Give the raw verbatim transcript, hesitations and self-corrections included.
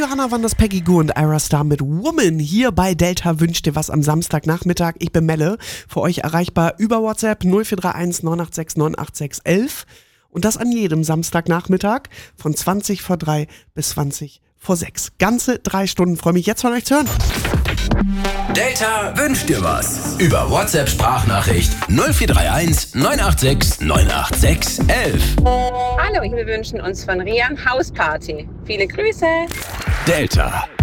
Johanna waren das Peggy Gou und Ira Star mit Woman hier bei Delta wünscht dir was am Samstagnachmittag. Ich bin Melle, für euch erreichbar über WhatsApp null vier drei eins neun acht sechs neun acht sechs elf und das an jedem Samstagnachmittag von zwanzig vor drei bis zwanzig vor sechs. Ganze drei Stunden, freue mich jetzt von euch zu hören. Delta wünscht dir was. Über WhatsApp-Sprachnachricht null vier drei eins neun acht sechs neun acht sechs elf. Hallo, wir wünschen uns von Rian Hausparty. Viele Grüße. Delta.